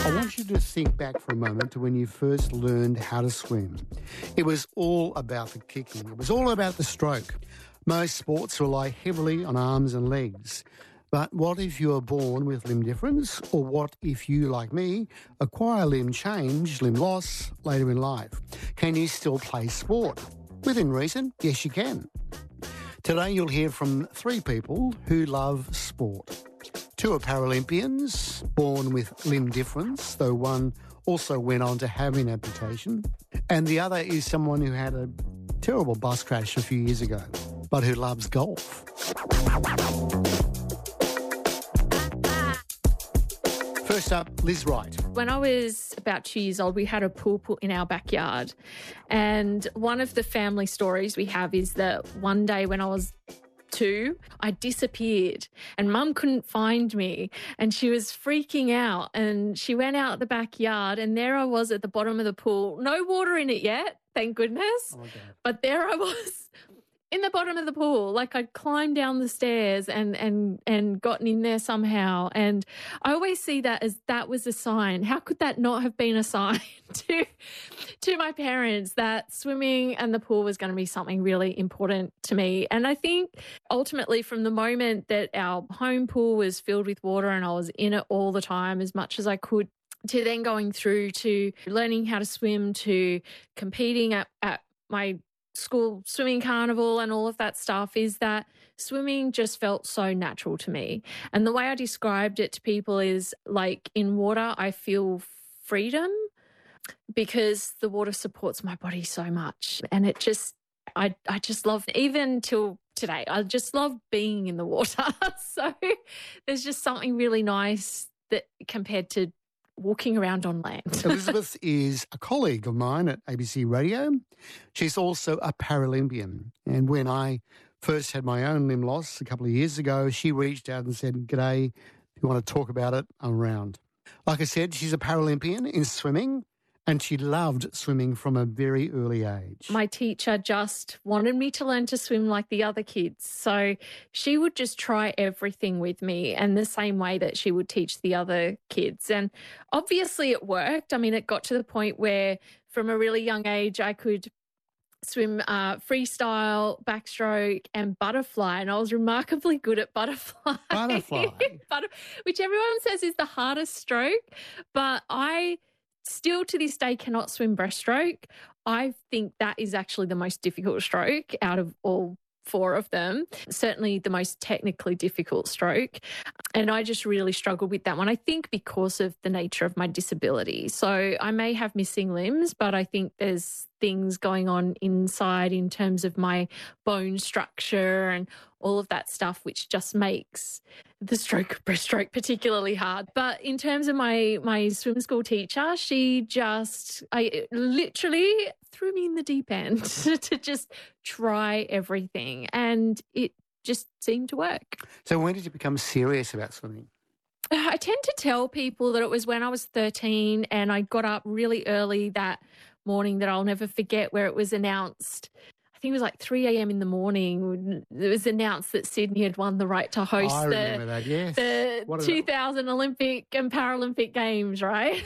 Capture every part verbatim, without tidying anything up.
I want you to think back for a moment to when you first learned how to swim. It was all about the kicking. It was all about the stroke. Most sports rely heavily on arms and legs. But what if you are born with limb difference? Or what if you, like me, acquire limb change, limb loss later in life? Can you still play sport? Within reason, yes you can. Today you'll hear from three people who love sport. Two are Paralympians, born with limb difference, though one also went on to have an amputation. And the other is someone who had a terrible bus crash a few years ago, but who loves golf. First up, Liz Wright. When I was about two years old, we had a pool put in our backyard. And one of the family stories we have is that one day when I was two, I disappeared and Mum couldn't find me and she was freaking out, and she went out the backyard and there I was at the bottom of the pool. No water in it yet, thank goodness. Oh, okay. But there I was in the bottom of the pool, like I'd climbed down the stairs and and and gotten in there somehow. And I always see that as that was a sign. How could that not have been a sign to to my parents that swimming and the pool was going to be something really important to me? And I think ultimately from the moment that our home pool was filled with water and I was in it all the time as much as I could, to then going through to learning how to swim, to competing at, at my school swimming carnival and all of that stuff, is that swimming just felt so natural to me. And the way I described it to people is like in water, I feel freedom because the water supports my body so much. And it just, I, I just love, even till today, I just love being in the water. So there's just something really nice that compared to walking around on land. Elizabeth is a colleague of mine at A B C Radio. She's also a Paralympian. And when I first had my own limb loss a couple of years ago, she reached out and said, "G'day, if you want to talk about it, I'm around." Like I said, she's a Paralympian in swimming, and she loved swimming from a very early age. My teacher just wanted me to learn to swim like the other kids. So she would just try everything with me, and the same way that she would teach the other kids. And obviously it worked. I mean, it got to the point where from a really young age I could swim uh, freestyle, backstroke and butterfly. And I was remarkably good at butterfly. Butterfly? Butter- which everyone says is the hardest stroke. But I still to this day cannot swim breaststroke. I think that is actually the most difficult stroke out of all four of them. Certainly the most technically difficult stroke. And I just really struggled with that one, I think because of the nature of my disability. So I may have missing limbs, but I think there's things going on inside in terms of my bone structure and all of that stuff, which just makes the stroke breaststroke particularly hard. But in terms of my my swim school teacher, she just I literally threw me in the deep end to just try everything, and it just seemed to work. So when did you become serious about swimming? I tend to tell people that it was when I was thirteen and I got up really early that morning that I'll never forget, where it was announced, I think it was like three a.m. in the morning, it was announced that Sydney had won the right to host I the, remember that, yes. the two thousand Olympic and Paralympic Games, right?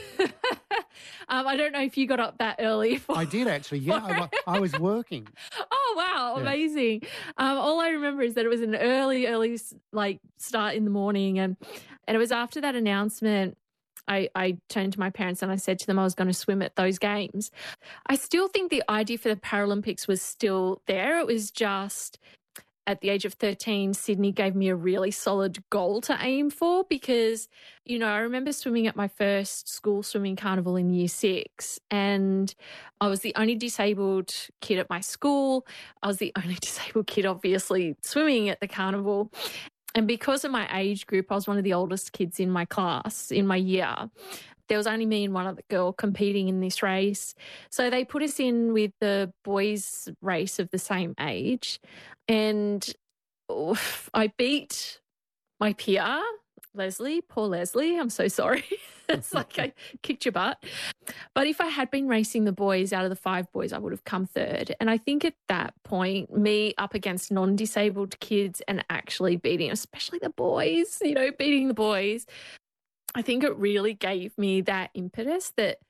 um, I don't know if you got up that early. For, I did actually, yeah. I, I was working. Oh, wow, Yeah. amazing. Um, all I remember is that it was an early, early like start in the morning, and, and it was after that announcement I, I turned to my parents and I said to them I was going to swim at those games. I still think the idea for the Paralympics was still there. It was just at the age of thirteen, Sydney gave me a really solid goal to aim for because, you know, I remember swimming at my first school swimming carnival in year six, and I was the only disabled kid at my school. I was the only disabled kid, obviously, swimming at the carnival. And because of my age group, I was one of the oldest kids in my class, in my year. There was only me and one other girl competing in this race. So they put us in with the boys' race of the same age. And oof, I beat my peer, Leslie, poor Leslie. I'm so sorry. It's like I kicked your butt. But if I had been racing the boys out of the five boys, I would have come third. And I think at that point, me up against non-disabled kids and actually beating, especially the boys, you know, beating the boys, I think it really gave me that impetus that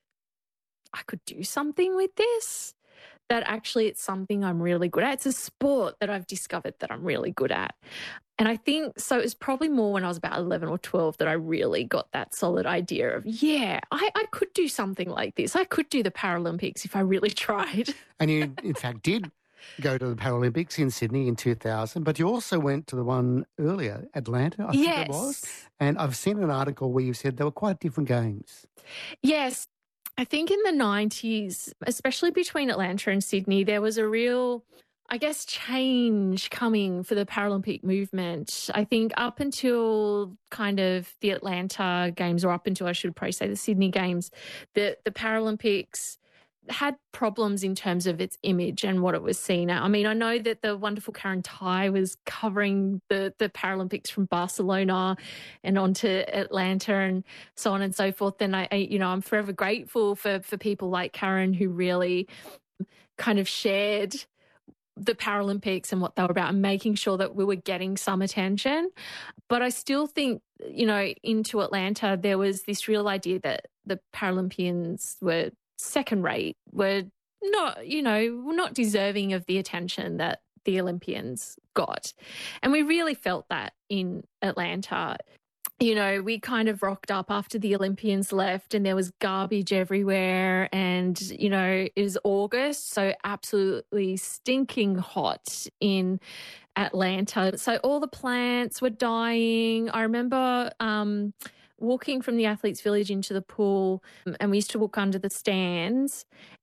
I could do something with this, that actually it's something I'm really good at. It's a sport that I've discovered that I'm really good at. And I think, so it was probably more when I was about eleven or twelve that I really got that solid idea of, yeah, I, I could do something like this. I could do the Paralympics if I really tried. And you, in fact, did go to the Paralympics in Sydney in two thousand, but you also went to the one earlier, Atlanta, I Yes. think it was. And I've seen an article where you said they were quite different games. Yes. I think in the nineties, especially between Atlanta and Sydney, there was a real, I guess, change coming for the Paralympic movement. I think up until kind of the Atlanta Games, or up until, I should probably say, the Sydney Games, the, the Paralympics had problems in terms of its image and what it was seen at. I mean, I know that the wonderful Karen Tai was covering the, the Paralympics from Barcelona and on to Atlanta and so on and so forth. And I, I you know, I'm forever grateful for, for people like Karen who really kind of shared the Paralympics and what they were about and making sure that we were getting some attention. But I still think, you know, into Atlanta, there was this real idea that the Paralympians were second rate, were not, you know, not deserving of the attention that the Olympians got. And we really felt that in Atlanta. You know, we kind of rocked up after the Olympians left and there was garbage everywhere, and, you know, it was August, so absolutely stinking hot in Atlanta. So all the plants were dying. I remember um, walking from the Athletes Village into the pool, and we used to walk under the stands.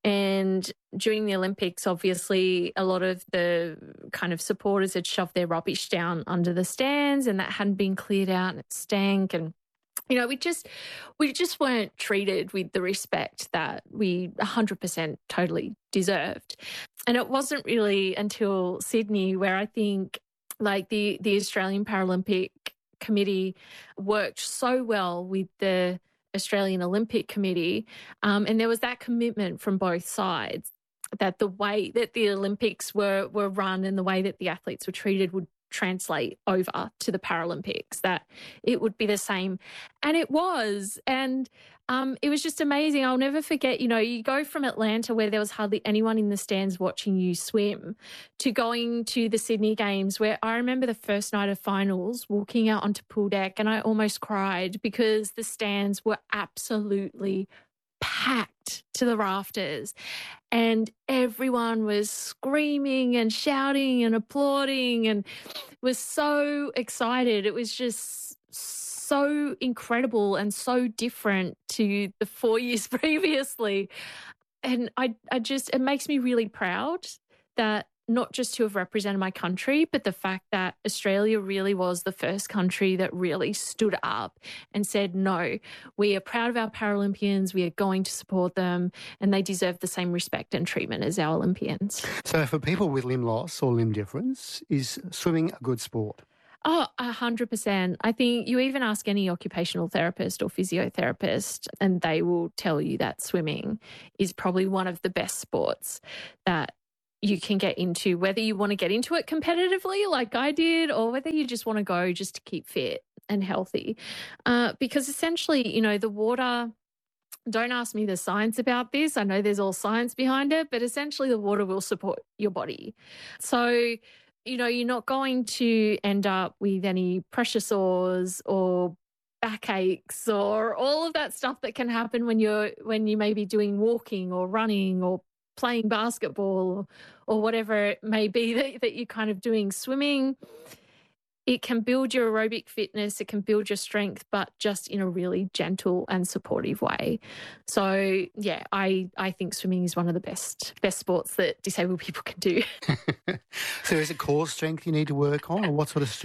And during the Olympics, obviously, a lot of the kind of supporters had shoved their rubbish down under the stands, and that hadn't been cleared out, and it stank. And, you know, we just we just weren't treated with the respect that we one hundred percent totally deserved. And it wasn't really until Sydney where I think, like, the the Australian Paralympic Committee worked so well with the Australian Olympic Committee, um, and there was that commitment from both sides that the way that the Olympics were were run and the way that the athletes were treated would translate over to the Paralympics, that it would be the same. And it was. And um, it was just amazing. I'll never forget, you know, you go from Atlanta where there was hardly anyone in the stands watching you swim to going to the Sydney Games, where I remember the first night of finals walking out onto pool deck and I almost cried because the stands were absolutely packed to the rafters, and everyone was screaming and shouting and applauding and was so excited. It was just so incredible and so different to the four years previously. And I, I just, it makes me really proud that not just to have represented my country, but the fact that Australia really was the first country that really stood up and said, no, we are proud of our Paralympians, we are going to support them, and they deserve the same respect and treatment as our Olympians. So for people with limb loss or limb difference, is swimming a good sport? Oh, a hundred percent. I think you even ask any occupational therapist or physiotherapist and they will tell you that swimming is probably one of the best sports that you can get into, whether you want to get into it competitively like I did or whether you just want to go just to keep fit and healthy. Uh, because essentially, you know, the water, don't ask me the science about this. I know there's all science behind it, but essentially the water will support your body. So, you know, you're not going to end up with any pressure sores or backaches or all of that stuff that can happen when you're when you may be doing walking or running or playing basketball or, or whatever it may be that, that you're kind of doing. Swimming, it can build your aerobic fitness, it can build your strength, but just in a really gentle and supportive way. So, yeah, I, I think swimming is one of the best best sports that disabled people can do. So is it core strength you need to work on, or what sort of strength?